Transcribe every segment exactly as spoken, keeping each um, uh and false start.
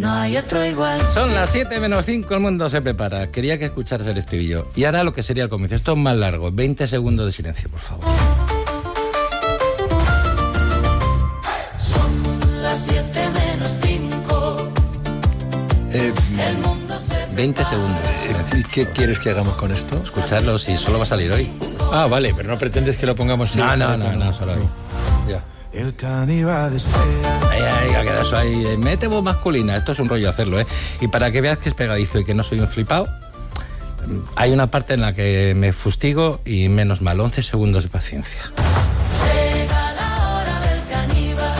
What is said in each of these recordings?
no hay otro igual. Son las siete menos cinco, el mundo se prepara. Quería que escucharas el estribillo. Y ahora lo que sería el comienzo. Esto es más largo. veinte segundos de silencio, por favor. Son las siete menos cinco. Eh, El mundo se veinte segundos de silencio. ¿Y qué quieres que hagamos con esto? Escucharlo, si solo va a salir hoy. Ah, vale, pero no pretendes que lo pongamos... No, en- no, no, no, solo hoy. Ya. El caníbal despega. Ay, ay, ha quedado eso ahí. eh, Mete voz masculina. Esto es un rollo hacerlo, ¿eh? Y para que veas que es pegadizo y que no soy un flipado, hay una parte en la que me fustigo y menos mal, once segundos de paciencia. llega la hora del caníbal.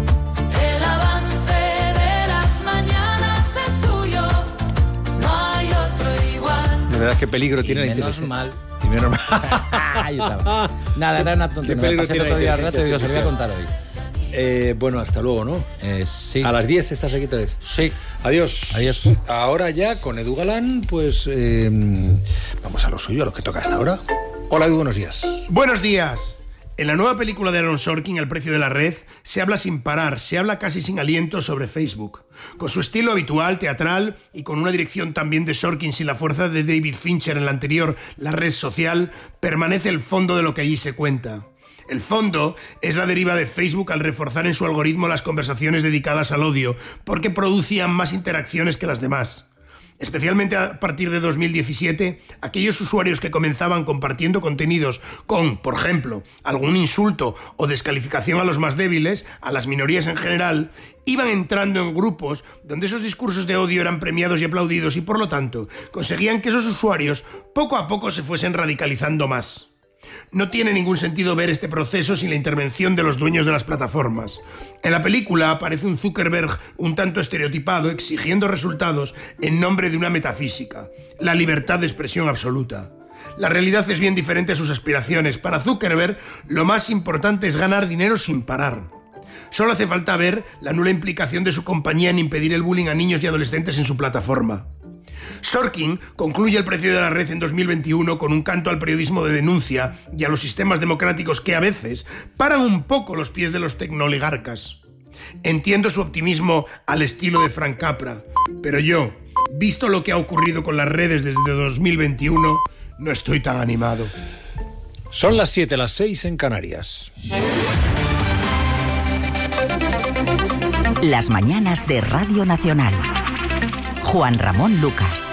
El avance de las mañanas es suyo. No hay otro igual. De verdad, qué peligro Y tiene la menos inteligencia. mal. Y menos mal. Ahí estaba. Nada, era una Qué tontería. Me peligro pasé el tiene otro día la al rato y digo, se lo voy a inteligencia contar hoy. Eh, bueno, hasta luego, ¿no? Eh, sí. A las diez estás aquí otra vez. Sí. Adiós. Adiós. Ahora ya con Edu Galán, pues eh, vamos a lo suyo, a lo que toca hasta ahora. Hola Edu, buenos días. Buenos días. En la nueva película de Aaron Sorkin, El precio de la red, se habla sin parar, se habla casi sin aliento sobre Facebook. Con su estilo habitual, teatral, y con una dirección también de Sorkin sin la fuerza de David Fincher en la anterior, La red social, permanece el fondo de lo que allí se cuenta. El fondo es la deriva de Facebook al reforzar en su algoritmo las conversaciones dedicadas al odio, porque producían más interacciones que las demás. Especialmente a partir de dos mil diecisiete, aquellos usuarios que comenzaban compartiendo contenidos con, por ejemplo, algún insulto o descalificación a los más débiles, a las minorías en general, iban entrando en grupos donde esos discursos de odio eran premiados y aplaudidos y, por lo tanto, conseguían que esos usuarios poco a poco se fuesen radicalizando más. No tiene ningún sentido ver este proceso sin la intervención de los dueños de las plataformas. En la película aparece un Zuckerberg un tanto estereotipado exigiendo resultados en nombre de una metafísica, la libertad de expresión absoluta. La realidad es bien diferente a sus aspiraciones. Para Zuckerberg, lo más importante es ganar dinero sin parar. Solo hace falta ver la nula implicación de su compañía en impedir el bullying a niños y adolescentes en su plataforma. Sorkin concluye El precio de la red en dos mil veintiuno con un canto al periodismo de denuncia y a los sistemas democráticos que a veces paran un poco los pies de los tecnooligarcas. Entiendo su optimismo al estilo de Frank Capra, pero yo, visto lo que ha ocurrido con las redes desde dos mil veintiuno, no estoy tan animado. Son las siete, las seis en Canarias. Las mañanas de Radio Nacional. Juan Ramón Lucas.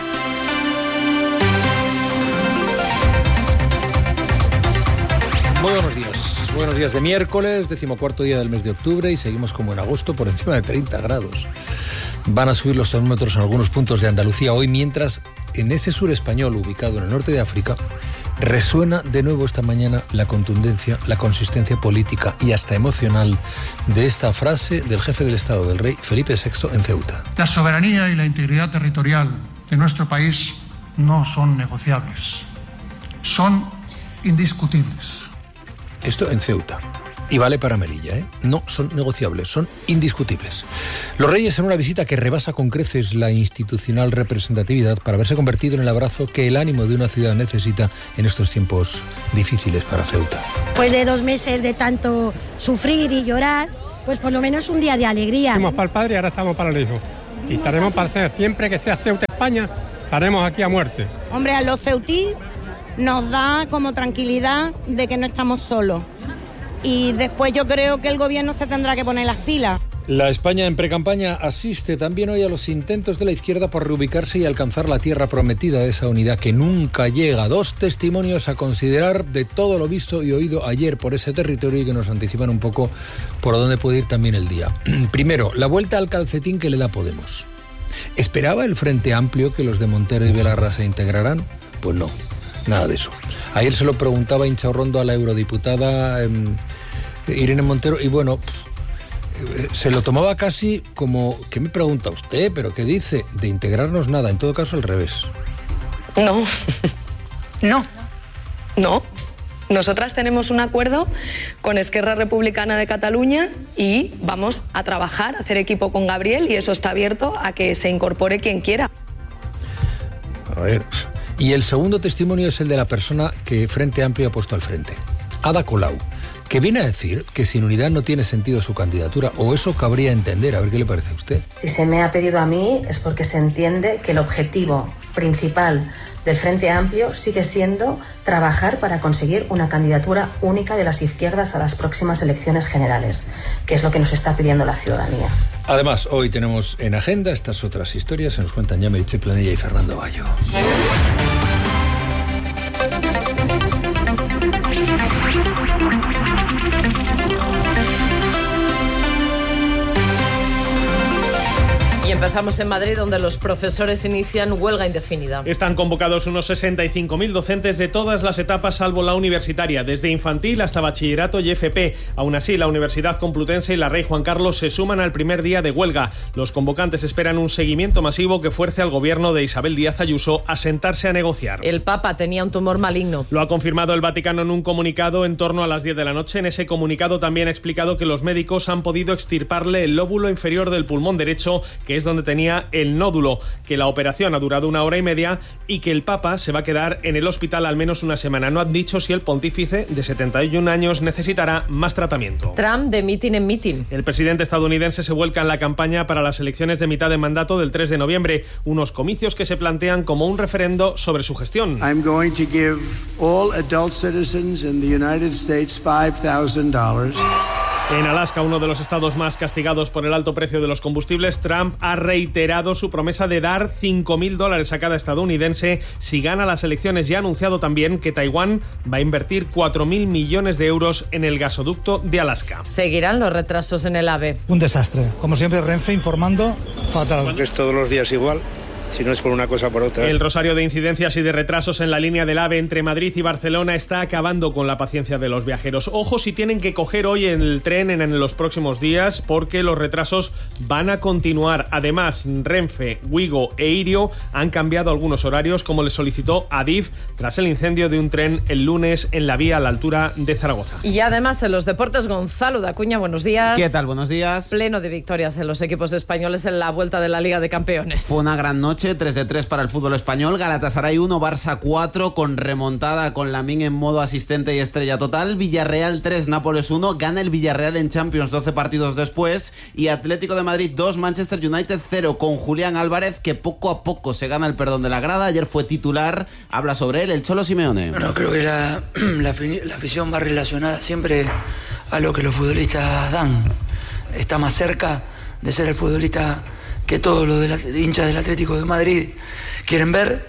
Muy buenos días. Buenos días de miércoles, decimocuarto día del mes de octubre, y seguimos como en agosto por encima de treinta grados. Van a subir los termómetros en algunos puntos de Andalucía hoy, mientras en ese sur español ubicado en el norte de África resuena de nuevo esta mañana la contundencia, la consistencia política y hasta emocional de esta frase del jefe del Estado, del rey Felipe sexto, en Ceuta. La soberanía y la integridad territorial de nuestro país no son negociables, son indiscutibles. Esto en Ceuta. Y vale para Melilla, ¿eh? No son negociables, son indiscutibles. Los Reyes en una visita que rebasa con creces la institucional representatividad para haberse convertido en el abrazo que el ánimo de una ciudad necesita en estos tiempos difíciles para Ceuta. Pues de dos meses de tanto sufrir y llorar, pues por lo menos un día de alegría. Estamos para el padre y ahora estamos para el hijo. Y estaremos para hacer, siempre que sea Ceuta España, estaremos aquí a muerte. Hombre, a los ceutí nos da como tranquilidad de que no estamos solos. Y después yo creo que el gobierno se tendrá que poner las pilas. La España en precampaña asiste también hoy a los intentos de la izquierda por reubicarse y alcanzar la tierra prometida de esa unidad que nunca llega. Dos testimonios a considerar de todo lo visto y oído ayer por ese territorio y que nos anticipan un poco por dónde puede ir también el día. Primero, la vuelta al calcetín que le da Podemos. ¿Esperaba el Frente Amplio que los de Montero y Belarra se integraran? Pues no, nada de eso. Ayer se lo preguntaba Inchaurrondo a la eurodiputada eh, Irene Montero y bueno, eh, se lo tomaba casi como, ¿qué me pregunta usted? ¿Pero qué dice? De integrarnos nada, en todo caso al revés. No, no, no. Nosotras tenemos un acuerdo con Esquerra Republicana de Cataluña y vamos a trabajar, a hacer equipo con Gabriel y eso está abierto a que se incorpore quien quiera. A ver, y el segundo testimonio es el de la persona que Frente Amplio ha puesto al frente, Ada Colau, que viene a decir que sin unidad no tiene sentido su candidatura, o eso cabría entender. A ver qué le parece a usted. Si se me ha pedido a mí es porque se entiende que el objetivo principal del Frente Amplio sigue siendo trabajar para conseguir una candidatura única de las izquierdas a las próximas elecciones generales, que es lo que nos está pidiendo la ciudadanía. Además, hoy tenemos en agenda estas otras historias, se nos cuentan ya Meritxell Planella y Fernando Bayo. Empezamos en Madrid, donde los profesores inician huelga indefinida. Están convocados unos sesenta y cinco mil docentes de todas las etapas salvo la universitaria, desde infantil hasta bachillerato y F P. Aún así, la Universidad Complutense y la Rey Juan Carlos se suman al primer día de huelga. Los convocantes esperan un seguimiento masivo que fuerce al gobierno de Isabel Díaz Ayuso a sentarse a negociar. El Papa tenía un tumor maligno. Lo ha confirmado el Vaticano en un comunicado en torno a las diez de la noche. En ese comunicado también ha explicado que los médicos han podido extirparle el lóbulo inferior del pulmón derecho, que es donde tenía el nódulo, que la operación ha durado una hora y media y que el Papa se va a quedar en el hospital al menos una semana. No han dicho si el pontífice de setenta y un años necesitará más tratamiento. Trump de mitin en mitin. El presidente estadounidense se vuelca en la campaña para las elecciones de mitad de mandato del tres de noviembre, unos comicios que se plantean como un referendo sobre su gestión. I'm going to give all adult citizens in the United States five thousand dollars. En Alaska, uno de los estados más castigados por el alto precio de los combustibles, Trump ha reiterado su promesa de dar cinco mil dólares a cada estadounidense si gana las elecciones y ha anunciado también que Taiwán va a invertir cuatro mil millones de euros en el gasoducto de Alaska. Seguirán los retrasos en el AVE. Un desastre. Como siempre, Renfe informando fatal. Es todos los días igual. Si no es por una cosa por otra. El rosario de incidencias y de retrasos en la línea del AVE entre Madrid y Barcelona está acabando con la paciencia de los viajeros. Ojo si tienen que coger hoy el tren en, en los próximos días, porque los retrasos van a continuar. Además, Renfe, Wigo e Irio han cambiado algunos horarios, como les solicitó Adif tras el incendio de un tren el lunes en la vía a la altura de Zaragoza. Y además en los deportes, Gonzalo Dacuña, buenos días. ¿Qué tal? Buenos días. Pleno de victorias en los equipos españoles en la vuelta de la Liga de Campeones. Fue una gran noche. tres de tres para el fútbol español. Galatasaray uno, Barça cuatro, con remontada, con Lamine en modo asistente y estrella total. Villarreal tres, Nápoles uno. Gana el Villarreal en Champions doce partidos después. Y Atlético de Madrid dos, Manchester United cero, con Julián Álvarez, que poco a poco se gana el perdón de la grada. Ayer fue titular. Habla sobre él el Cholo Simeone. Bueno, creo que la, la, la afición va relacionada siempre a lo que los futbolistas dan. Está más cerca de ser el futbolista que todos los de la, hinchas del Atlético de Madrid quieren ver,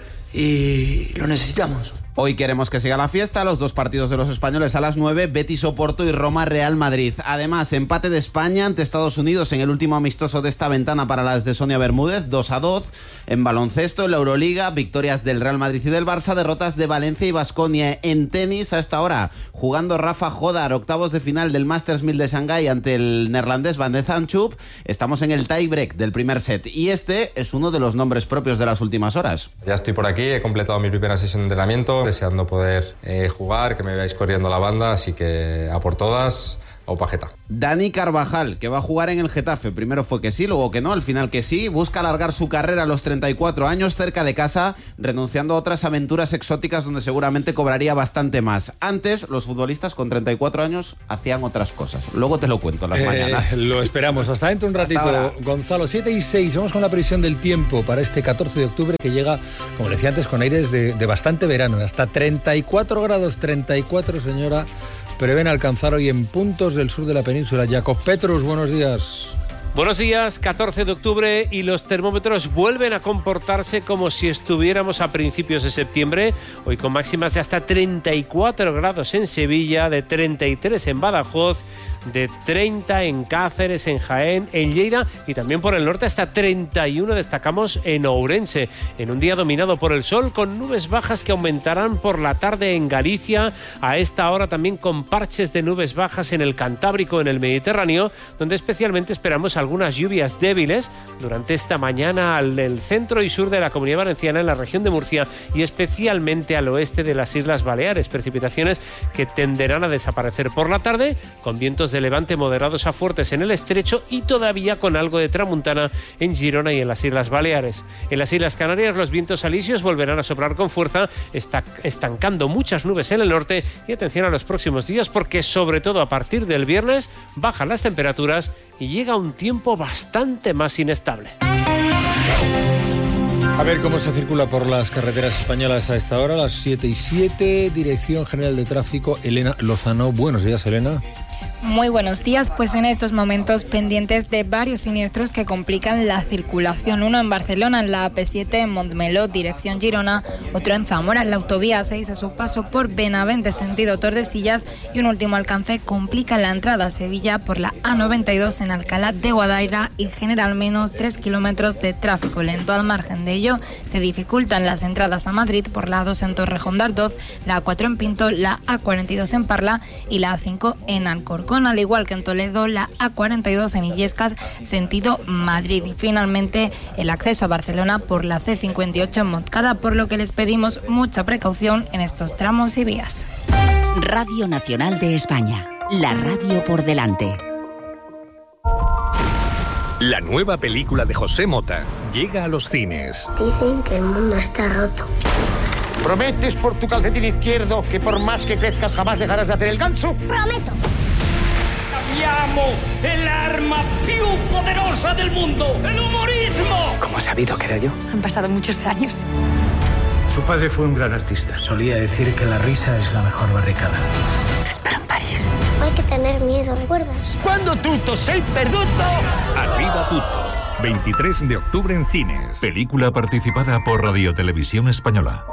y lo necesitamos. Hoy queremos que siga la fiesta, los dos partidos de los españoles a las nueve, Betis Oporto y Roma Real Madrid. Además, empate de España ante Estados Unidos en el último amistoso de esta ventana para las de Sonia Bermúdez, dos a dos. En baloncesto, en la Euroliga, victorias del Real Madrid y del Barça, derrotas de Valencia y Baskonia. En tenis, a esta hora, jugando Rafa Jodar, octavos de final del Masters mil de Shanghái ante el neerlandés Van de Zandschulp. Estamos en el tie-break del primer set y este es uno de los nombres propios de las últimas horas. Ya estoy por aquí, he completado mi primera sesión de entrenamiento, deseando poder eh, jugar, que me veáis corriendo la banda, así que a por todas. O Pajeta. Dani Carvajal, que va a jugar en el Getafe. Primero fue que sí, luego que no, al final que sí. Busca alargar su carrera a los treinta y cuatro años, cerca de casa, renunciando a otras aventuras exóticas donde seguramente cobraría bastante más. Antes, los futbolistas con treinta y cuatro años hacían otras cosas. Luego te lo cuento las eh, mañanas. Lo esperamos. Hasta dentro un ratito, Gonzalo. siete y seis. Vamos con la previsión del tiempo para este catorce de octubre, que llega, como decía antes, con aires de, de bastante verano. Hasta treinta y cuatro grados, treinta y cuatro, señora. Prevén alcanzar hoy en puntos del sur de la península. Jacob Petrus, buenos días. Buenos días, catorce de octubre y los termómetros vuelven a comportarse como si estuviéramos a principios de septiembre, hoy con máximas de hasta treinta y cuatro grados en Sevilla, de treinta y tres en Badajoz, de treinta en Cáceres, en Jaén, en Lleida y también por el norte hasta treinta y uno destacamos en Ourense, en un día dominado por el sol con nubes bajas que aumentarán por la tarde en Galicia, a esta hora también con parches de nubes bajas en el Cantábrico, en el Mediterráneo, donde especialmente esperamos algunas lluvias débiles durante esta mañana al del centro y sur de la Comunidad Valenciana, en la región de Murcia y especialmente al oeste de las Islas Baleares, precipitaciones que tenderán a desaparecer por la tarde con vientos de de levante moderados a fuertes en el estrecho y todavía con algo de tramuntana en Girona y en las Islas Baleares. En las Islas Canarias los vientos alisios volverán a soplar con fuerza, está estancando muchas nubes en el norte y atención a los próximos días porque sobre todo a partir del viernes bajan las temperaturas y llega un tiempo bastante más inestable. A ver cómo se circula por las carreteras españolas a esta hora, las siete y siete, Dirección General de Tráfico, Elena Lozano. Buenos días, Elena. Muy buenos días, pues en estos momentos pendientes de varios siniestros que complican la circulación. Uno en Barcelona, en la A P siete, en Montmeló, dirección Girona. Otro en Zamora, en la autovía A seis, a su paso por Benavente, sentido Tordesillas. Y un último alcance complica la entrada a Sevilla por la A noventa y dos en Alcalá de Guadaira y genera al menos tres kilómetros de tráfico lento. Al margen de ello, se dificultan las entradas a Madrid por la A dos en Torrejón de Ardoz, la A cuatro en Pinto, la A cuarenta y dos en Parla y la A cinco en Alcorcón. Al igual que en Toledo, la A cuarenta y dos en Illescas, sentido Madrid. Y finalmente, el acceso a Barcelona por la C cincuenta y ocho en Montcada, por lo que les pedimos mucha precaución en estos tramos y vías. Radio Nacional de España, la radio por delante. La nueva película de José Mota llega a los cines. Dicen que el mundo está roto. ¿Prometes por tu calcetín izquierdo que por más que crezcas jamás dejarás de hacer el ganso? ¡Prometo! ¡Cambiamo el arma più poderosa del mundo! ¡El humorismo! ¿Cómo has sabido que era yo? Han pasado muchos años. Su padre fue un gran artista. Solía decir que la risa es la mejor barricada. Te espero en París. No hay que tener miedo, ¿recuerdas? ¡Cuando tutto sei perduto! Arriba tutto. veintitrés de octubre en cines. Película participada por Radio Televisión Española.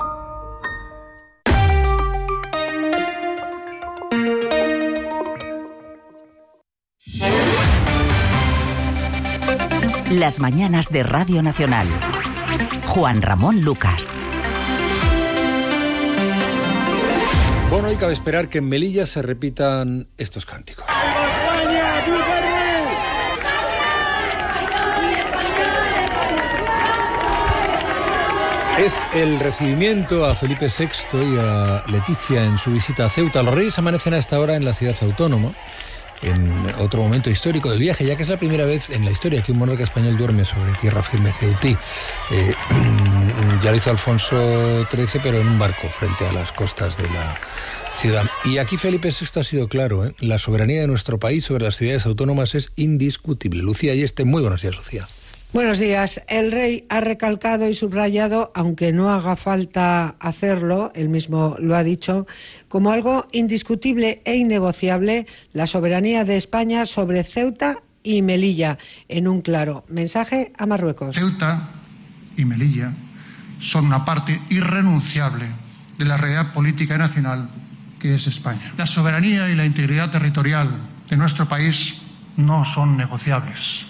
Las mañanas de Radio Nacional. Juan Ramón Lucas. Bueno, hoy cabe esperar que en Melilla se repitan estos cánticos. Es el recibimiento a Felipe sexto y a Leticia en su visita a Ceuta. Los Reyes amanecen a esta hora en la ciudad autónoma, en otro momento histórico del viaje, ya que es la primera vez en la historia que un monarca español duerme sobre tierra firme ceutí. Eh, ya lo hizo Alfonso trece, pero en un barco frente a las costas de la ciudad. Y aquí Felipe sexto ha sido claro, ¿eh? La soberanía de nuestro país sobre las ciudades autónomas es indiscutible. Lucía Ayeste, muy buenos días, Lucía. Buenos días. El rey ha recalcado y subrayado, aunque no haga falta hacerlo, él mismo lo ha dicho, como algo indiscutible e innegociable la soberanía de España sobre Ceuta y Melilla, en un claro mensaje a Marruecos. Ceuta y Melilla son una parte irrenunciable de la realidad política y nacional que es España. La soberanía y la integridad territorial de nuestro país no son negociables,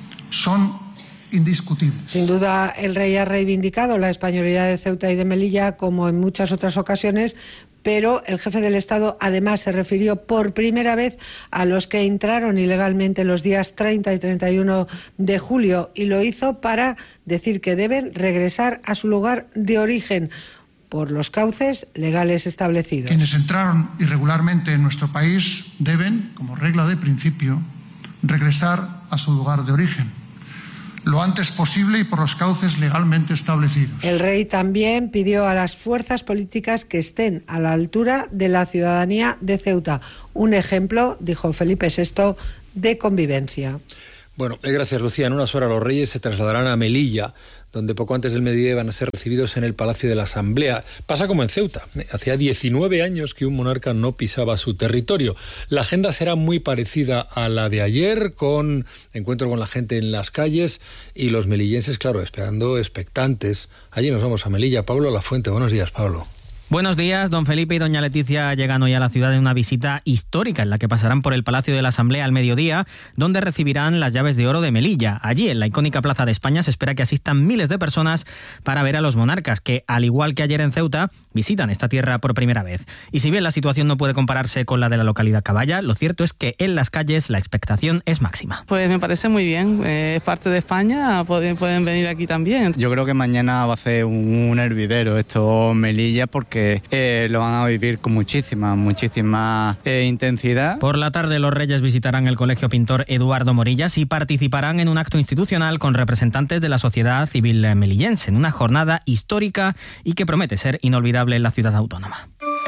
son indiscutibles. Sin duda, el rey ha reivindicado la españolidad de Ceuta y de Melilla, como en muchas otras ocasiones, pero el jefe del Estado además se refirió por primera vez a los que entraron ilegalmente los días treinta y treinta y uno de julio, y lo hizo para decir que deben regresar a su lugar de origen por los cauces legales establecidos. Quienes entraron irregularmente en nuestro país deben, como regla de principio, regresar a su lugar de origen lo antes posible y por los cauces legalmente establecidos. El rey también pidió a las fuerzas políticas que estén a la altura de la ciudadanía de Ceuta. Un ejemplo, dijo Felipe sexto, de convivencia. Bueno, gracias, Lucía. En unas horas los reyes se trasladarán a Melilla, donde poco antes del mediodía van a ser recibidos en el Palacio de la Asamblea. Pasa como en Ceuta. Hacía diecinueve años que un monarca no pisaba su territorio. La agenda será muy parecida a la de ayer, con encuentro con la gente en las calles y los melillenses, claro, esperando expectantes. Allí nos vamos a Melilla. Pablo Lafuente. Buenos días, Pablo. Buenos días, don Felipe y doña Leticia llegan hoy a la ciudad en una visita histórica en la que pasarán por el Palacio de la Asamblea al mediodía, donde recibirán las llaves de oro de Melilla. Allí, en la icónica Plaza de España, se espera que asistan miles de personas para ver a los monarcas, que, al igual que ayer en Ceuta, visitan esta tierra por primera vez. Y si bien la situación no puede compararse con la de la localidad caballa, lo cierto es que en las calles la expectación es máxima. Pues me parece muy bien, eh, es parte de España, pueden, pueden venir aquí también. Yo creo que mañana va a ser un hervidero esto Melilla, porque que eh, lo van a vivir con muchísima, muchísima eh, intensidad. Por la tarde los Reyes visitarán el Colegio Pintor Eduardo Morillas y participarán en un acto institucional con representantes de la sociedad civil melillense, en una jornada histórica y que promete ser inolvidable en la ciudad autónoma.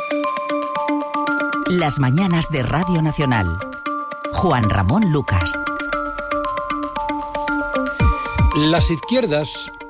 Las mañanas de Radio Nacional. Juan Ramón Lucas. Las izquierdas,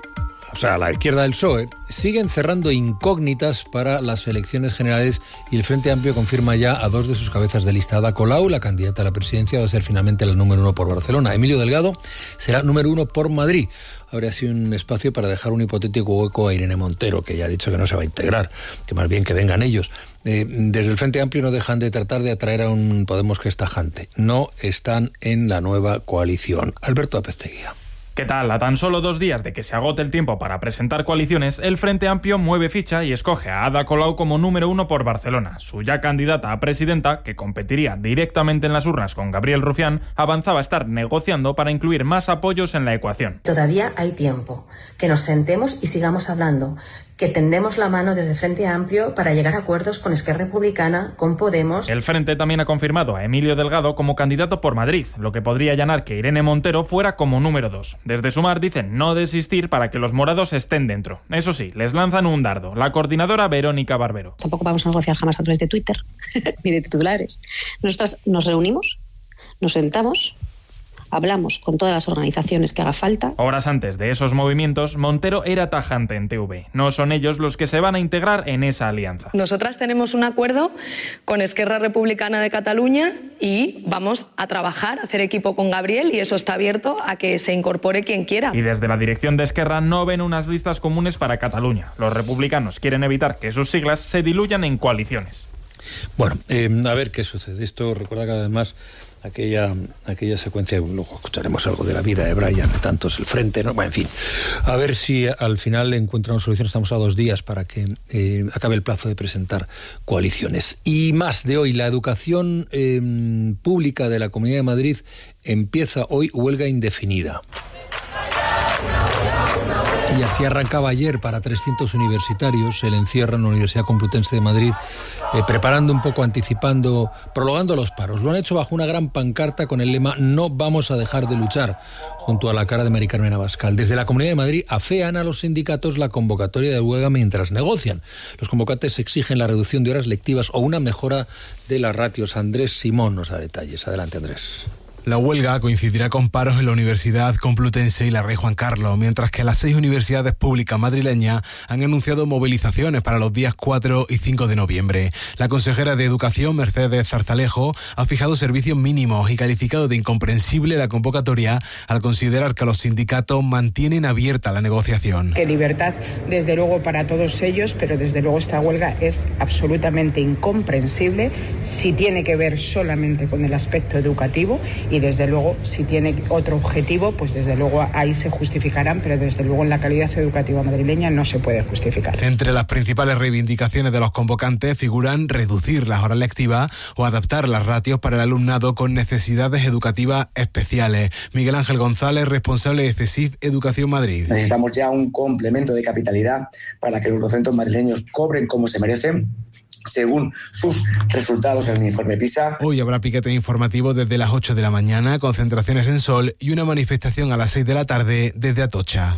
o sea, la izquierda del P S O E, siguen cerrando incógnitas para las elecciones generales y el Frente Amplio confirma ya a dos de sus cabezas de lista. Ada Colau, la candidata a la presidencia, va a ser finalmente la número uno por Barcelona. Emilio Delgado será número uno por Madrid. Habrá así un espacio para dejar un hipotético hueco a Irene Montero, que ya ha dicho que no se va a integrar, que más bien que vengan ellos. Eh, desde el Frente Amplio no dejan de tratar de atraer a un Podemos que es tajante. No están en la nueva coalición. Alberto Apezteguía. ¿Qué tal? A tan solo dos días de que se agote el tiempo para presentar coaliciones, el Frente Amplio mueve ficha y escoge a Ada Colau como número uno por Barcelona. Su ya candidata a presidenta, que competiría directamente en las urnas con Gabriel Rufián, avanzaba a estar negociando para incluir más apoyos en la ecuación. Todavía hay tiempo. Que nos sentemos y sigamos hablando. Que tendemos la mano desde Frente Amplio para llegar a acuerdos con Esquerra Republicana, con Podemos. El Frente también ha confirmado a Emilio Delgado como candidato por Madrid, lo que podría allanar que Irene Montero fuera como número dos. Desde Sumar dicen no desistir para que los morados estén dentro. Eso sí, les lanzan un dardo. La coordinadora Verónica Barbero. Tampoco vamos a negociar jamás a través de Twitter ni de titulares. Nosotras nos reunimos, nos sentamos, hablamos con todas las organizaciones que haga falta. Horas antes de esos movimientos, Montero era tajante en T V. No son ellos los que se van a integrar en esa alianza. Nosotras tenemos un acuerdo con Esquerra Republicana de Cataluña y vamos a trabajar, a hacer equipo con Gabriel, y eso está abierto a que se incorpore quien quiera. Y desde la dirección de Esquerra no ven unas listas comunes para Cataluña. Los republicanos quieren evitar que sus siglas se diluyan en coaliciones. Bueno, eh, a ver qué sucede. Esto recuerda que además aquella aquella secuencia, luego escucharemos algo de la vida de Brian, de tantos el frente, ¿no? Bueno, en fin, a ver si al final encuentran una solución. Estamos a dos días para que eh, acabe el plazo de presentar coaliciones. Y más de hoy, la educación eh, pública de la Comunidad de Madrid empieza hoy huelga indefinida. Y así arrancaba ayer para trescientos universitarios el encierro en la Universidad Complutense de Madrid, eh, preparando un poco, anticipando, prolongando los paros. Lo han hecho bajo una gran pancarta con el lema "No vamos a dejar de luchar", junto a la cara de Mari Carmen Abascal. Desde la Comunidad de Madrid afean a los sindicatos la convocatoria de huelga mientras negocian. Los convocantes exigen la reducción de horas lectivas o una mejora de las ratios. Andrés Simón nos da detalles. Adelante, Andrés. La huelga coincidirá con paros en la Universidad Complutense y la Rey Juan Carlos, mientras que las seis universidades públicas madrileñas han anunciado movilizaciones para los días cuatro y cinco de noviembre. La consejera de Educación, Mercedes Zarzalejo, ha fijado servicios mínimos y calificado de incomprensible la convocatoria al considerar que los sindicatos mantienen abierta la negociación. Que libertad, desde luego, para todos ellos, pero desde luego esta huelga es absolutamente incomprensible si tiene que ver solamente con el aspecto educativo. Y desde luego, si tiene otro objetivo, pues desde luego ahí se justificarán, pero desde luego en la calidad educativa madrileña no se puede justificar. Entre las principales reivindicaciones de los convocantes figuran reducir las horas lectivas o adaptar las ratios para el alumnado con necesidades educativas especiales. Miguel Ángel González, responsable de CESIF Educación Madrid. Necesitamos ya un complemento de capitalidad para que los docentes madrileños cobren como se merecen, según sus resultados en el informe PISA. Hoy habrá piquete informativo desde las ocho de la mañana, concentraciones en Sol y una manifestación a las seis de la tarde desde Atocha.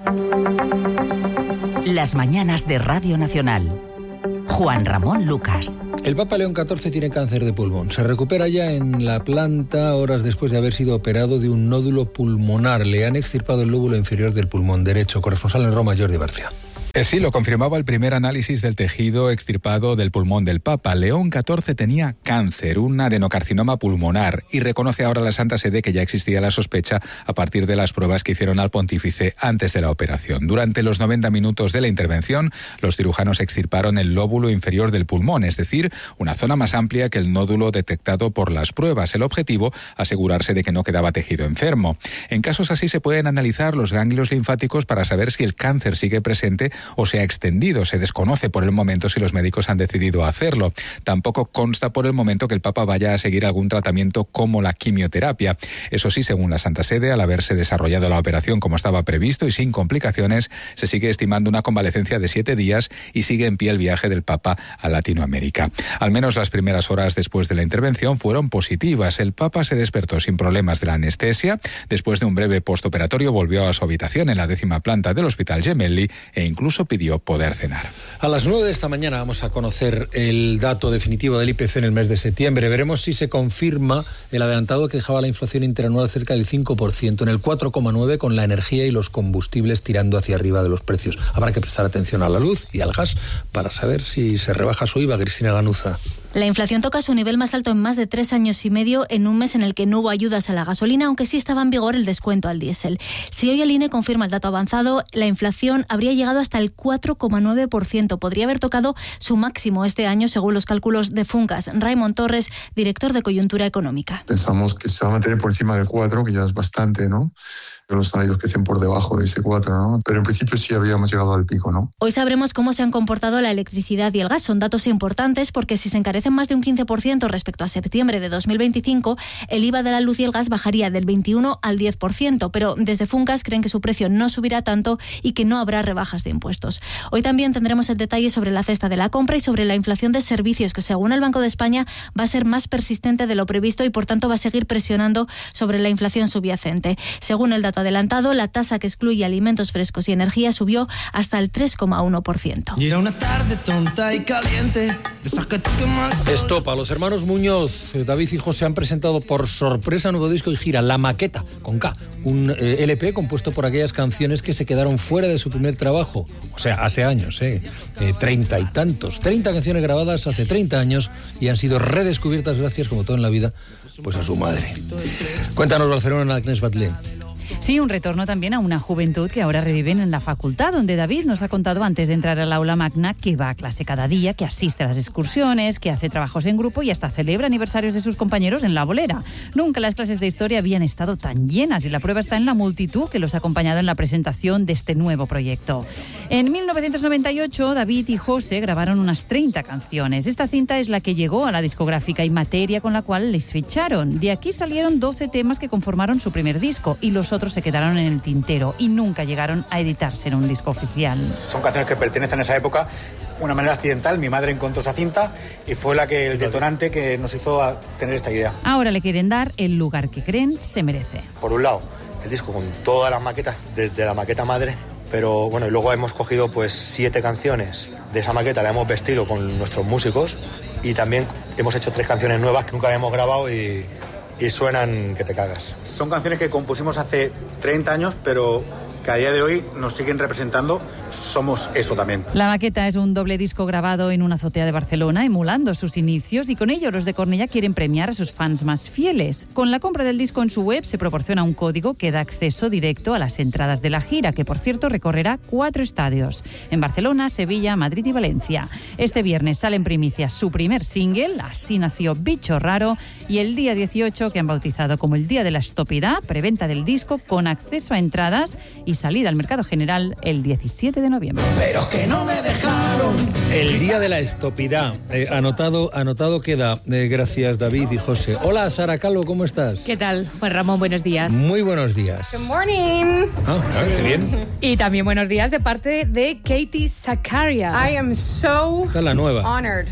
Las mañanas de Radio Nacional. Juan Ramón Lucas. El Papa León catorce tiene cáncer de pulmón. Se recupera ya en la planta horas después de haber sido operado de un nódulo pulmonar. Le han extirpado el lóbulo inferior del pulmón derecho. Corresponsal en Roma, Jordi Barcia. Sí, lo confirmaba el primer análisis del tejido extirpado del pulmón del Papa. León catorce tenía cáncer, un adenocarcinoma pulmonar, y reconoce ahora la Santa Sede que ya existía la sospecha a partir de las pruebas que hicieron al pontífice antes de la operación. Durante los noventa minutos de la intervención, los cirujanos extirparon el lóbulo inferior del pulmón, es decir, una zona más amplia que el nódulo detectado por las pruebas. El objetivo, asegurarse de que no quedaba tejido enfermo. En casos así se pueden analizar los ganglios linfáticos para saber si el cáncer sigue presente o se ha extendido. Se desconoce por el momento si los médicos han decidido hacerlo. Tampoco consta por el momento que el Papa vaya a seguir algún tratamiento como la quimioterapia. Eso sí, según la Santa Sede, al haberse desarrollado la operación como estaba previsto y sin complicaciones, se sigue estimando una convalecencia de siete días y sigue en pie el viaje del Papa a Latinoamérica. Al menos las primeras horas después de la intervención fueron positivas. El Papa se despertó sin problemas de la anestesia. Después de un breve postoperatorio volvió a su habitación en la décima planta del Hospital Gemelli e incluso pidió poder cenar. A las nueve de esta mañana vamos a conocer el dato definitivo del I P C en el mes de septiembre. Veremos si se confirma el adelantado que dejaba la inflación interanual cerca del cinco por ciento, en el cuatro coma nueve por ciento, con la energía y los combustibles tirando hacia arriba de los precios. Habrá que prestar atención a la luz y al gas para saber si se rebaja su I V A. Cristina Ganuza. La inflación toca su nivel más alto en más de tres años y medio en un mes en el que no hubo ayudas a la gasolina, aunque sí estaba en vigor el descuento al diésel. Si hoy el I N E confirma el dato avanzado, la inflación habría llegado hasta el cuatro coma nueve por ciento. Podría haber tocado su máximo este año, según los cálculos de Funcas. Raymond Torres, director de Coyuntura Económica. Pensamos que se va a mantener por encima del cuatro, que ya es bastante, ¿no? Los salarios que estén por debajo de ese cuatro, ¿no? Pero en principio sí habíamos llegado al pico, ¿no? Hoy sabremos cómo se han comportado la electricidad y el gas. Son datos importantes porque si se encarecen más de un quince por ciento respecto a septiembre de dos mil veinticinco, el I V A de la luz y el gas bajaría del veintiuno al diez por ciento, pero desde Funcas creen que su precio no subirá tanto y que no habrá rebajas de impuestos. Hoy también tendremos el detalle sobre la cesta de la compra y sobre la inflación de servicios, que según el Banco de España va a ser más persistente de lo previsto y por tanto va a seguir presionando sobre la inflación subyacente. Según el dato adelantado, la tasa que excluye alimentos frescos y energía subió hasta el tres coma uno por ciento. Y era una tarde tonta y caliente, de esas que te queman el sol. Estopa, los hermanos Muñoz, David y José han presentado por sorpresa nuevo disco y gira, La Maqueta, con K, un eh, L P compuesto por aquellas canciones que se quedaron fuera de su primer trabajo, o sea, hace años, eh, eh, treinta y tantos, treinta canciones grabadas hace treinta años y han sido redescubiertas gracias, como todo en la vida, pues a su madre. Cuéntanos, Barcelona, Agnès Batlé. Sí, un retorno también a una juventud que ahora reviven en la facultad, donde David nos ha contado antes de entrar al aula magna que va a clase cada día, que asiste a las excursiones, que hace trabajos en grupo y hasta celebra aniversarios de sus compañeros en la bolera. Nunca las clases de historia habían estado tan llenas y la prueba está en la multitud que los ha acompañado en la presentación de este nuevo proyecto. En mil novecientos noventa y ocho, David y José grabaron unas treinta canciones. Esta cinta es la que llegó a la discográfica y Materia, con la cual les ficharon. De aquí salieron doce temas que conformaron su primer disco y los otros se quedaron en el tintero y nunca llegaron a editarse en un disco oficial. Son canciones que pertenecen a esa época. De una manera accidental, mi madre encontró esa cinta y fue la que el detonante que nos hizo tener esta idea. Ahora le quieren dar el lugar que creen se merece. Por un lado, el disco con todas las maquetas, desde la maqueta madre, pero bueno, y luego hemos cogido pues siete canciones de esa maqueta, la hemos vestido con nuestros músicos y también hemos hecho tres canciones nuevas que nunca habíamos grabado y y suenan que te cagas. Son canciones que compusimos hace treinta años, pero que a día de hoy nos siguen representando. Somos eso también. La Maqueta es un doble disco grabado en una azotea de Barcelona, emulando sus inicios, y con ello los de Cornellà quieren premiar a sus fans más fieles. Con la compra del disco en su web se proporciona un código que da acceso directo a las entradas de la gira, que por cierto recorrerá cuatro estadios, en Barcelona, Sevilla, Madrid y Valencia. Este viernes sale en primicia su primer single, Así nació Bicho Raro, y el día dieciocho, que han bautizado como el Día de la Estopidad, preventa del disco con acceso a entradas y salida al mercado general el diecisiete de noviembre. Pero que no me dejaron. El Día de la Estopidad. Eh, anotado, anotado queda. Eh, gracias, David y José. Hola, Sara Calvo, ¿cómo estás? ¿Qué tal? Juan Ramón, buenos días. Muy buenos días. Good morning. Ah, claro, qué bien. Y también buenos días de parte de Katie Sacaria. I am so Esta es la nueva. honored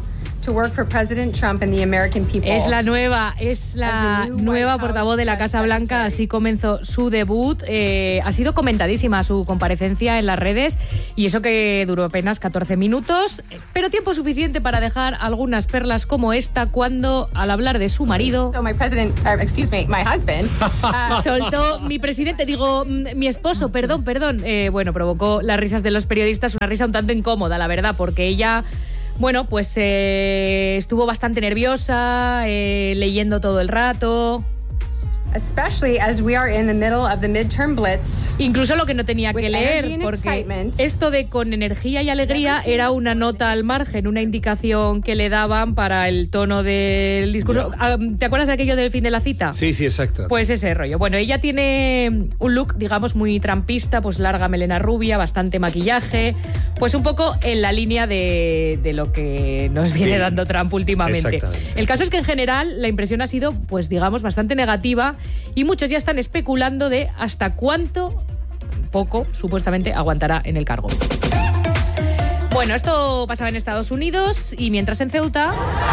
to work for President Trump and the American people. Es la nueva, es la nueva portavoz de la Casa Blanca, así comenzó su debut. Eh, ha sido comentadísima su comparecencia en las redes, y eso que duró apenas catorce minutos, pero tiempo suficiente para dejar algunas perlas como esta cuando, al hablar de su marido, So my president, uh, excuse me, my husband, uh, soltó mi presidente, digo, mi esposo, perdón, perdón. Eh, bueno, provocó las risas de los periodistas, una risa un tanto incómoda, la verdad, porque ella... Bueno, pues eh, estuvo bastante nerviosa, eh, leyendo todo el rato. especially as we are in the middle of the midterm blitz. Incluso lo que no tenía que leer, porque esto de con energía y alegría era una nota al margen, una indicación que le daban para el tono del discurso. ¿Te acuerdas de aquello del fin de la cita? Sí, sí, exacto. Pues ese rollo. Bueno, ella tiene un look, digamos, muy trampista, pues larga melena rubia, bastante maquillaje, pues un poco en la línea de, de lo que nos viene sí, dando Trump últimamente. El caso es que en general la impresión ha sido, pues digamos, bastante negativa y muchos ya están especulando de hasta cuánto, poco, supuestamente, aguantará en el cargo. Bueno, esto pasaba en Estados Unidos y mientras en Ceuta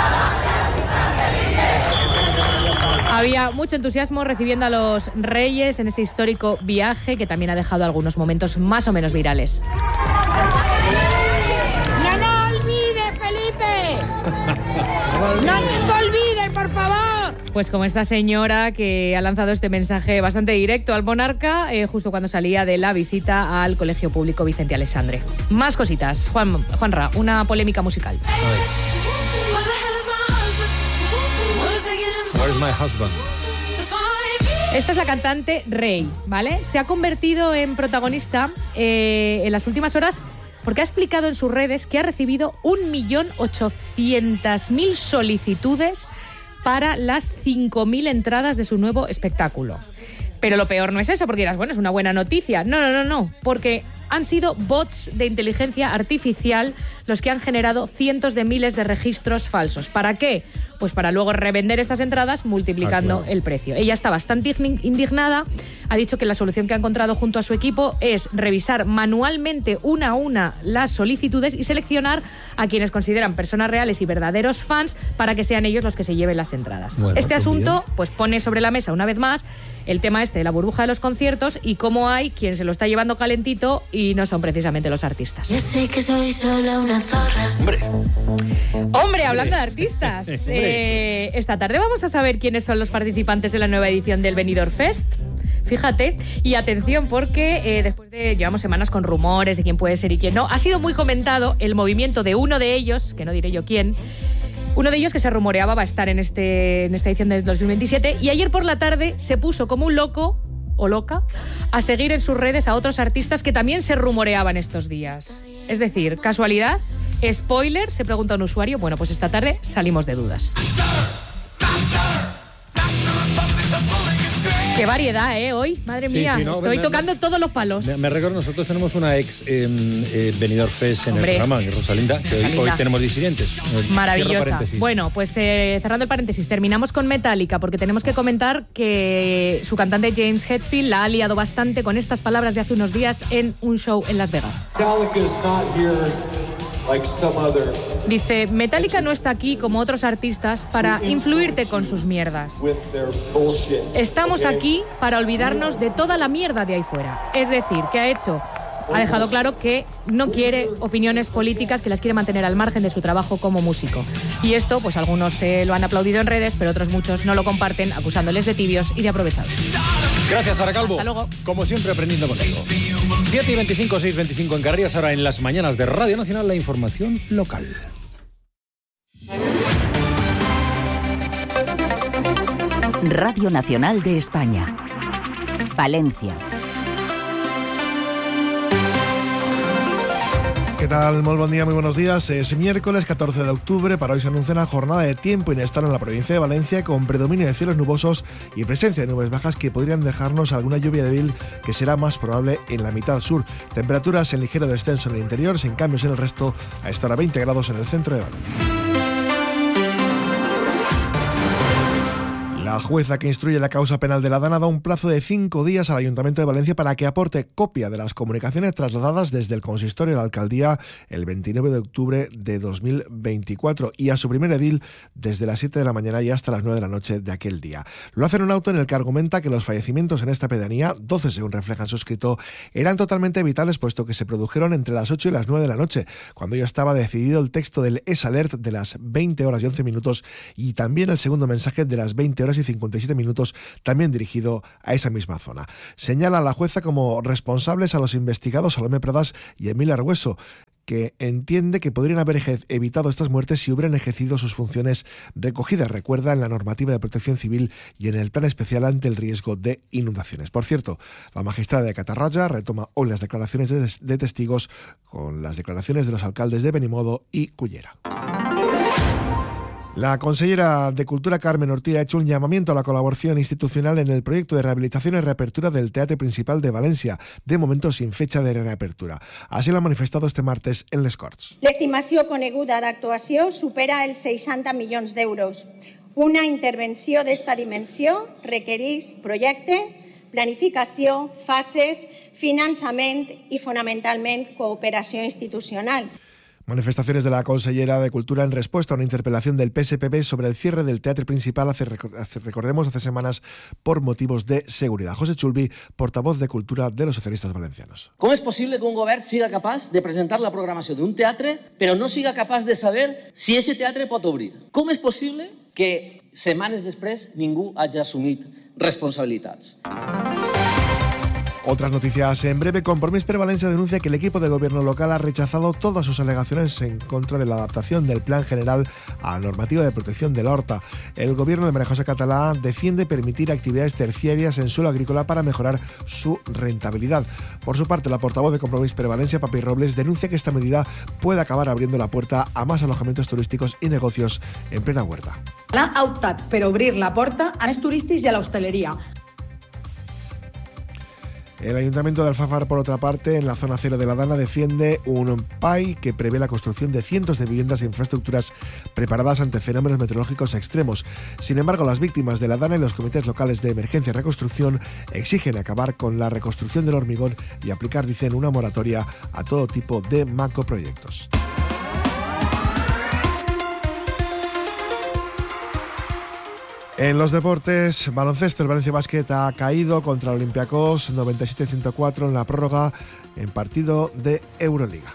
había mucho entusiasmo recibiendo a los reyes en ese histórico viaje que también ha dejado algunos momentos más o menos virales. ¡No lo olvides, Felipe! ¡No nos olvides, por favor! Pues como esta señora que ha lanzado este mensaje bastante directo al monarca eh, justo cuando salía de la visita al Colegio Público Vicente Aleixandre. Más cositas. Juan, Juanra, una polémica musical. Where's my husband? Esta es la cantante Rey, ¿vale? Se ha convertido en protagonista eh, en las últimas horas porque ha explicado en sus redes que ha recibido un millón ochocientas mil solicitudes para las cinco mil entradas de su nuevo espectáculo. Pero lo peor no es eso, porque dirás, bueno, es una buena noticia. No, no, no, no, porque han sido bots de inteligencia artificial los que han generado cientos de miles de registros falsos. ¿Para qué? Pues para luego revender estas entradas multiplicando ah, claro. el precio. Ella está bastante indignada, ha dicho que la solución que ha encontrado junto a su equipo es revisar manualmente una a una las solicitudes y seleccionar a quienes consideran personas reales y verdaderos fans para que sean ellos los que se lleven las entradas. Bueno, este asunto pues pone sobre la mesa una vez más el tema este de la burbuja de los conciertos y cómo hay quien se lo está llevando calentito y no son precisamente los artistas. Ya sé que soy solo una zorra. Hombre. Hombre, hablando de artistas, eh, esta tarde vamos a saber quiénes son los participantes de la nueva edición del Benidorm Fest. Fíjate, y atención porque eh, después de llevamos semanas con rumores de quién puede ser y quién no, ha sido muy comentado el movimiento de uno de ellos, que no diré yo quién, uno de ellos que se rumoreaba va a estar en, este, en esta edición del dos mil veintisiete y ayer por la tarde se puso como un loco o loca a seguir en sus redes a otros artistas que también se rumoreaban estos días. Es decir, ¿casualidad? ¿Spoiler? Se pregunta un usuario. Bueno, pues esta tarde salimos de dudas. Qué variedad, ¿eh? Hoy, madre mía, sí, sí, no, estoy me, tocando me, todos los palos. Me, me recuerdo, nosotros tenemos una ex eh, eh, Benidorm Fest en Hombre, el programa, Rosalinda, que Rosalinda. Hoy, hoy tenemos disidentes. Maravillosa. Bueno, pues eh, cerrando el paréntesis, terminamos con Metallica, porque tenemos que comentar que su cantante James Hetfield la ha liado bastante con estas palabras de hace unos días en un show en Las Vegas. Metallica's not here. Like some other. Dice, Metallica no está aquí como otros artistas para influirte con sus mierdas. Estamos aquí para olvidarnos de toda la mierda de ahí fuera. Es decir, que ha hecho, ha dejado claro que no quiere opiniones políticas, que las quiere mantener al margen de su trabajo como músico. Y esto, pues algunos eh, lo han aplaudido en redes, pero otros muchos no lo comparten, acusándoles de tibios y de aprovechados. Gracias, Sara Calvo. Hasta luego. Como siempre, aprendiendo contigo. siete y veinticinco, seis y veinticinco en Canarias, ahora en las mañanas de Radio Nacional, la información local. Radio Nacional de España. Valencia. ¿Qué tal? Muy buen día, muy buenos días. Es miércoles catorce de octubre. Para hoy se anuncia una jornada de tiempo inestable en la provincia de Valencia, con predominio de cielos nubosos y presencia de nubes bajas que podrían dejarnos alguna lluvia débil que será más probable en la mitad sur. Temperaturas en ligero descenso en el interior, sin cambios en el resto, a esta hora veinte grados en el centro de Valencia. La jueza que instruye la causa penal de la Dana da un plazo de cinco días al Ayuntamiento de Valencia para que aporte copia de las comunicaciones trasladadas desde el consistorio de la alcaldía el veintinueve de octubre de dos mil veinticuatro y a su primer edil desde las siete de la mañana y hasta las nueve de la noche de aquel día. Lo hace en un auto en el que argumenta que los fallecimientos en esta pedanía, doce según refleja en su escrito, eran totalmente evitables puesto que se produjeron entre las ocho y las nueve de la noche, cuando ya estaba decidido el texto del S-Alert de las veinte horas y once minutos y también el segundo mensaje de las veinte horas y cincuenta y siete minutos, también dirigido a esa misma zona. Señala a la jueza como responsables a los investigados Salomé Pradas y Emilio Argüeso, que entiende que podrían haber evitado estas muertes si hubieran ejercido sus funciones recogidas, recuerda, en la normativa de protección civil y en el plan especial ante el riesgo de inundaciones. Por cierto, la magistrada de Catarroja retoma hoy las declaraciones de, de testigos con las declaraciones de los alcaldes de Benimodo y Cullera. La consellera de Cultura, Carmen Ortí, ha hecho un llamamiento a la colaboración institucional en el proyecto de rehabilitación y reapertura del Teatre Principal de València, de momento sin fecha de reapertura. Así lo ha manifestado este martes en Les Corts. L'estimació coneguda d'actuació supera els seixanta milions d'euros. Una intervenció d'esta dimensió requereix projecte, planificació, fases, finançament i, fonamentalment, cooperació institucional. Manifestaciones de la consellera de Cultura en respuesta a una interpelación del P S P B sobre el cierre del Teatre Principal, hace, recordemos, hace semanas por motivos de seguridad. José Chulvi, portavoz de Cultura de los socialistas valencianos. ¿Cómo es posible que un govern siga capaç de presentar la programació d'un teatre però no siga capaç de saber si ese teatre pot obrir? Com és possible que setmanes després ningú hagi assumit responsabilitats? Otras noticias en breve. Compromís per Valencia denuncia que el equipo de gobierno local ha rechazado todas sus alegaciones en contra de la adaptación del Plan General a la normativa de protección del Horta. El gobierno de María José Catalá defiende permitir actividades terciarias en suelo agrícola para mejorar su rentabilidad. Por su parte, la portavoz de Compromís per Valencia, Papi Robles, denuncia que esta medida puede acabar abriendo la puerta a más alojamientos turísticos y negocios en plena huerta. Ha optat per obrir la porta a més turístics i a l'hostaleria. El Ayuntamiento de Alfafar, por otra parte, en la zona cero de la Dana, defiende un P A I que prevé la construcción de cientos de viviendas e infraestructuras preparadas ante fenómenos meteorológicos extremos. Sin embargo, las víctimas de la Dana y los comités locales de emergencia y reconstrucción exigen acabar con la reconstrucción del hormigón y aplicar, dicen, una moratoria a todo tipo de macroproyectos. En los deportes, baloncesto, el Valencia Basket ha caído contra el Olympiacos noventa y siete a ciento cuatro en la prórroga en partido de Euroliga.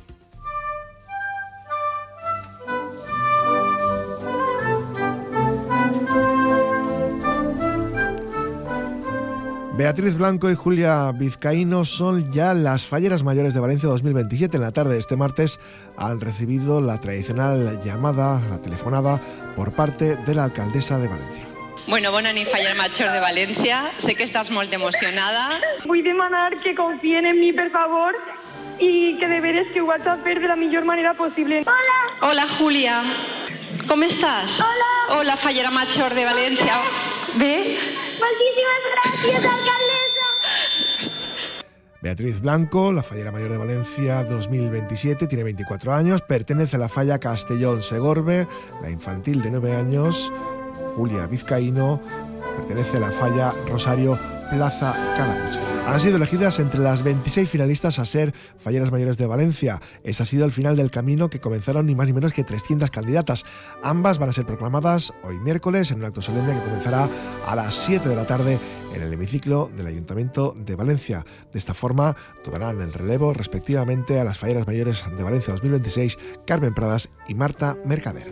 Beatriz Blanco y Julia Vizcaíno son ya las falleras mayores de Valencia dos mil veintisiete. En la tarde de este martes han recibido la tradicional llamada, la telefonada, por parte de la alcaldesa de Valencia. Bueno, bona nit, fallera major de València. Sé que estàs molt emocionada. Vull demanar que confien en mi, per favor, i que de veres que ho vaig a fer de la millor manera possible. Hola! Hola, Julia. Com estàs? Hola! Hola, fallera major de València. Bé? Moltíssimes gràcies, alcaldessa. Beatriz Blanco, la fallera mayor de Valencia dos mil veintisiete, tiene veinticuatro años, pertenece a la falla Castellón-Segorbe, la infantil de nueve años. Julia Vizcaíno pertenece a la falla Rosario Plaza Calabuch. Han sido elegidas entre las veintiséis finalistas a ser falleras mayores de Valencia. Este ha sido el final del camino que comenzaron ni más ni menos que trescientas candidatas. Ambas van a ser proclamadas hoy miércoles en un acto solemne que comenzará a las siete de la tarde en el hemiciclo del Ayuntamiento de Valencia. De esta forma tomarán el relevo respectivamente a las falleras mayores de Valencia dos mil veintiséis, Carmen Pradas y Marta Mercader.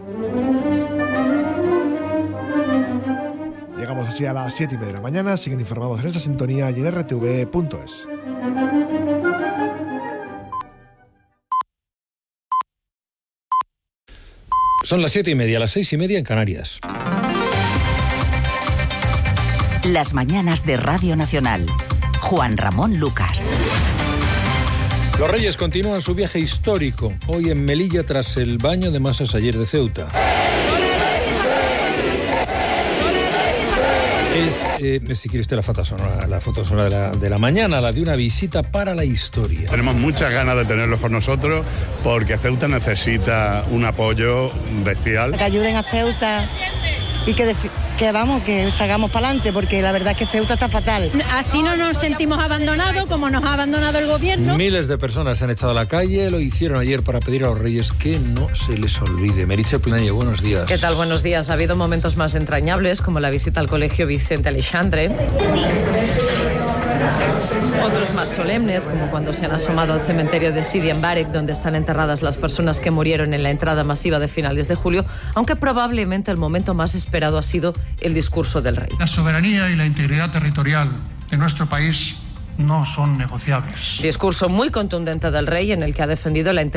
Llegamos así a las siete y media de la mañana. Siguen informados en esa sintonía y en r t v punto es. Son las siete y media, las seis y media en Canarias. Las mañanas de Radio Nacional. Juan Ramón Lucas. Los Reyes continúan su viaje histórico, hoy en Melilla tras el baño de masas ayer de Ceuta. Es, eh, si quiere usted, la foto sonora, la foto sonora de la, de la mañana, la de una visita para la historia. Tenemos muchas ganas de tenerlos con nosotros porque Ceuta necesita un apoyo bestial. Que ayuden a Ceuta y que, que vamos, que salgamos para adelante, porque la verdad es que Ceuta está fatal. Así no nos sentimos abandonados como nos ha abandonado el gobierno. Miles de personas se han echado a la calle, lo hicieron ayer para pedir a los Reyes que no se les olvide. Meritxell Planella, buenos días. ¿Qué tal? Buenos días. Ha habido momentos más entrañables, como la visita al colegio Vicente Aleixandre. Otros más solemnes, como cuando se han asomado al cementerio de Sidi en Barek, donde están enterradas las personas que murieron en la entrada masiva de finales de julio, aunque probablemente el momento más esperado ha sido el discurso del rey. La soberanía y la integridad territorial de nuestro país no son negociables. Discurso muy contundente del rey en el que ha defendido la